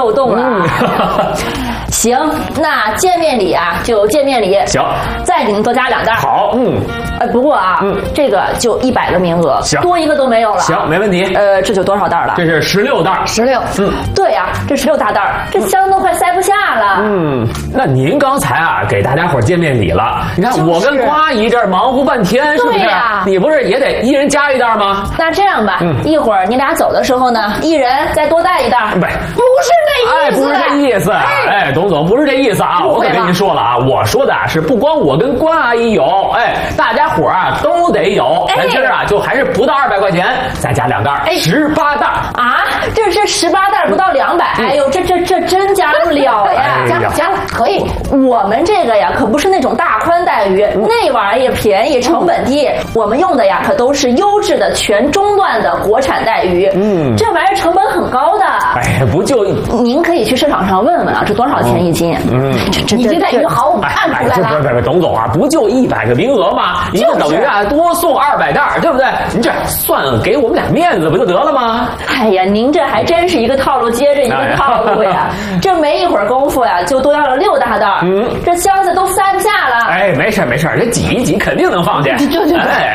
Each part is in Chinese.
漏洞了。行，那见面礼啊就见面礼， 行， 再给您多加2袋。 好， 不过啊，这个就100个名额， 行， 多一个都没有了。 行，没问题。 这就多少袋了？ 这是16袋。 16。对呀，这16大袋，这箱都快塞不下了。 那您刚才啊给大家伙见面礼了，你看我跟瓜阿姨这儿忙活半天，是不是？你不是也得一人加1袋吗？ 那这样吧，一会儿你俩走的时候呢，一人再多带1袋。 不是这意思，不是这意思。董总不是这意思啊！我可跟您说了啊，我说的是不光我跟关阿姨有，大家伙啊都得有。咱今儿啊就还是不到200块钱，再加2袋，18袋啊！这18袋不到200，哎呦，这真加不了呀！加了可以。我们这个呀可不是那种大宽带鱼，那玩意儿也便宜，成本低。我们用的呀可都是优质的全中段的国产带鱼，这玩意儿成本很高的。 不就您可以去市场上问问啊，这多少钱1斤？你这带鱼好，我看出来了。 不，董总啊，不就100个名额吗？您就等于啊多送200袋，对不对？您这算给我们俩面子不就得了吗？ 哎呀，您这还真是一个套路接着一个套路呀！这没一会儿功夫呀，就多要了6大袋，这箱子都塞不下了。 没事，这挤一挤肯定能放下。 对。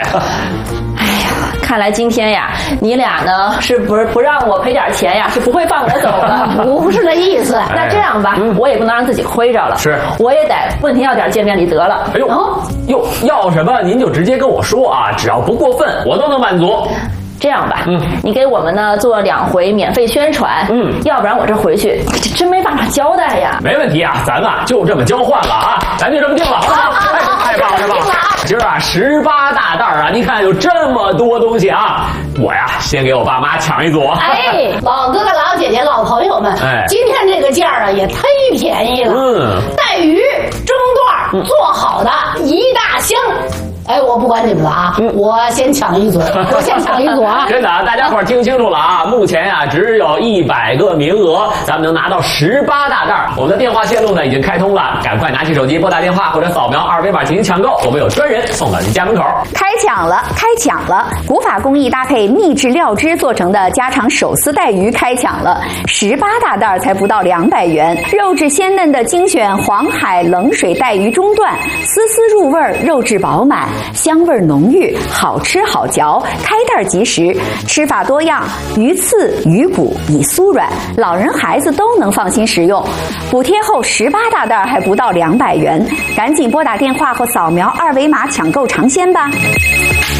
看来今天呀，你俩呢是不让我赔点钱呀，是不会放我走的。不是那意思。那这样吧，我也不能让自己亏着了，是，我也得问您要点见面礼得了。 要什么您就直接跟我说啊，只要不过分，我都能满足。 这样吧，你给我们呢做2回免费宣传，要不然我这回去真没办法交代呀。 没问题啊，咱们就这么交换了啊，咱就这么定了。太棒了！今儿啊18大袋啊，你看有这么多东西啊，我呀先给我爸妈抢一组。 老哥哥老姐姐老朋友们，今天这个价啊也忒便宜了。带鱼中段做好的1大箱。我不管你们了啊，我先抢一组啊！ 真的啊，大家伙听清楚了啊！目前呀只有100个名额，咱们能拿到18大袋。我们的电话线路呢已经开通了，赶快拿起手机拨打电话或者扫描2维码进行抢购，我们有专人送到您家门口。 开抢了！古法工艺搭配秘制料汁做成的家常手撕带鱼开抢了，18大袋才不到200元，肉质鲜嫩的精选黄海冷水带鱼中段，丝丝入味，肉质饱满。香味浓郁，好吃好嚼，开袋即食，吃法多样，鱼刺、鱼骨已酥软，老人孩子都能放心食用。补贴后18大袋还不到200元，赶紧拨打电话或扫描2维码抢购尝鲜吧。